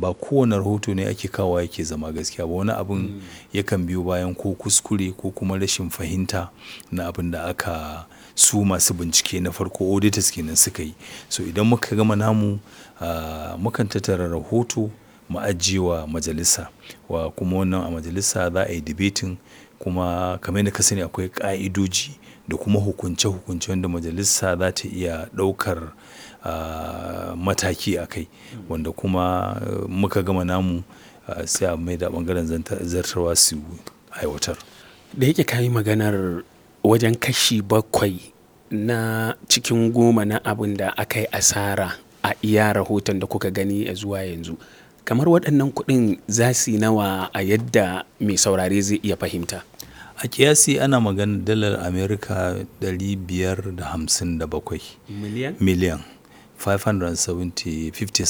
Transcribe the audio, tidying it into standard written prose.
ba kowane rahoto ne ake kawo yake zama gaskiya ba. Wani abun yakan biyo bayan ko kuskure ko kuma rashin fahimta na abin da aka su masu bincike na farko auditors kenan suka yi. So idan muka gama namu mukan tattara rahoto mu ajiye wa majalisa wa kuma wannan a majalisa za a yi debating kuma kamar yadda ka sani akwai ƙa'idoji da kuma hukunce-hukunce wanda majalisa za ta iya ɗaukar mataki a kai wanda kuma muka gama namu sai a mai da ɓangaren zartarwa su aiwatar. Da yake ka yi maganar wajen kashi 7 na cikin 10 na abin da aka yi asara a iya rahoton da kuka gani a zuwa yanzu. Kamar waɗannan kuɗin za su yi nawa a yadda mai saurare zai iya fahimta? A ƙiyasi ana maganar dalar Amerika 557 Miliyan? miliyan 557